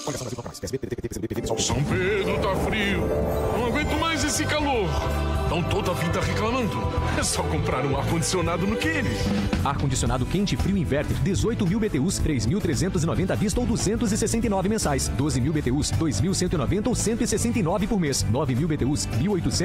São Pedro tá frio. Não aguento mais esse calor. Estão toda a vida reclamando. É só comprar um ar-condicionado no Kenny. Ar-condicionado quente e frio inverter, 18.000 BTUs, 3.390 à vista ou 269 mensais. 12.000 BTUs, 2.190 ou 169 por mês. 9.000 BTUs, 1.800